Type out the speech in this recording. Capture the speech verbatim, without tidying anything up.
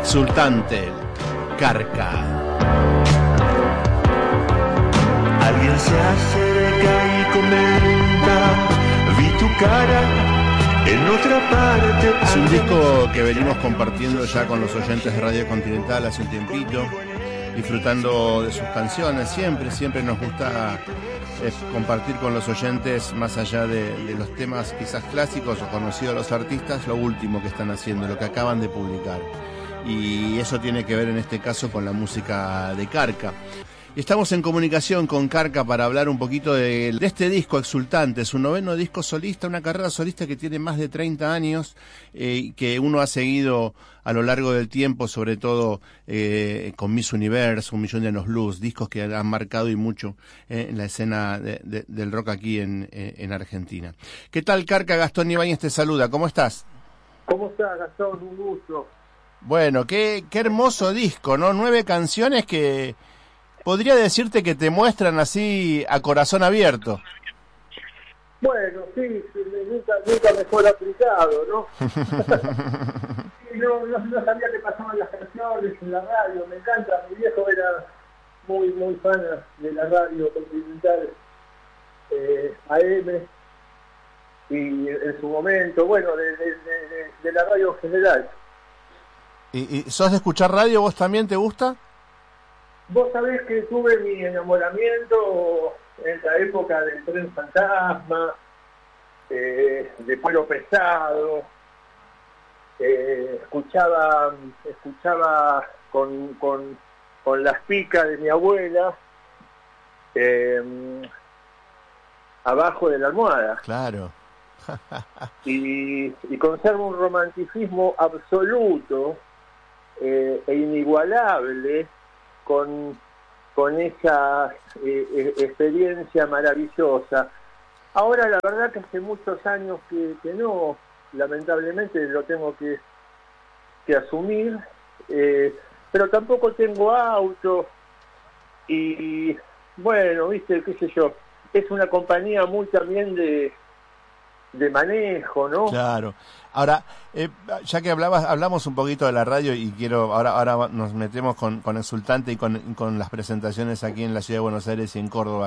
Exultante, Carca. Alguien se acerca y comenta, vi tu cara en otra parte. Es un disco que venimos compartiendo ya con los oyentes de Radio Continental hace un tiempito, disfrutando de sus canciones. Siempre, siempre nos gusta eh, compartir con los oyentes, más allá de, de los temas quizás clásicos o conocidos de los artistas, lo último que están haciendo, lo que acaban de publicar. Y eso tiene que ver en este caso con la música de Carca. Y estamos en comunicación con Carca para hablar un poquito de, de este disco Exultante, su noveno disco solista, una carrera solista que tiene más de treinta años, eh, que uno ha seguido a lo largo del tiempo, sobre todo eh, con Miss Universe, Un Millón de Años Luz, discos que han marcado y mucho eh, en la escena de, de, del rock aquí en, eh, en Argentina. ¿Qué tal, Carca? Gastón Ibáñez te saluda, ¿cómo estás? ¿Cómo estás, Gastón? Un gusto. Bueno, qué, qué hermoso disco, ¿no? Nueve canciones que podría decirte que te muestran así a corazón abierto. Bueno, sí, nunca, nunca mejor aplicado, ¿no? Sí, no, no, no sabía que pasaban las canciones en la radio, me encanta, mi viejo era muy, muy fan de la radio continental, eh, A M, y en su momento, bueno, de, de, de, de la radio en general. ¿Y, y sos de escuchar radio? ¿Vos también te gusta? Vos sabés que tuve mi enamoramiento en la época del Tren Fantasma, eh, de Pueblo Pesado, eh, escuchaba escuchaba con, con, con las picas de mi abuela, eh, Abajo de la Almohada. Claro. y, y conservo un romanticismo absoluto eh, e inigualable con, con esa eh, experiencia maravillosa. Ahora la verdad que hace muchos años que, que no, lamentablemente lo tengo que, que asumir, eh, pero tampoco tengo auto y bueno, viste, qué sé yo, es una compañía muy también de de manejo, ¿no? Claro. Ahora, eh, ya que hablabas, hablamos un poquito de la radio y quiero, ahora ahora nos metemos con, con Exultante y con, con las presentaciones aquí en la ciudad de Buenos Aires y en Córdoba.